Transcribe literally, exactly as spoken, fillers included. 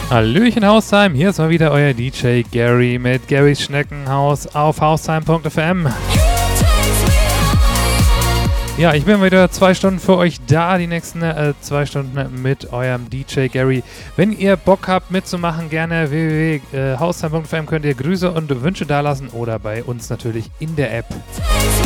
Hallöchen Haustime, hier ist mal wieder euer D J Gary mit Garys Schneckenhaus auf haustime punkt f m. Ja, ich bin wieder zwei Stunden für euch da, die nächsten äh, zwei Stunden mit eurem D J Gary. Wenn ihr Bock habt mitzumachen, gerne w w w punkt haustime punkt f m könnt ihr Grüße und Wünsche dalassen oder bei uns natürlich in der App.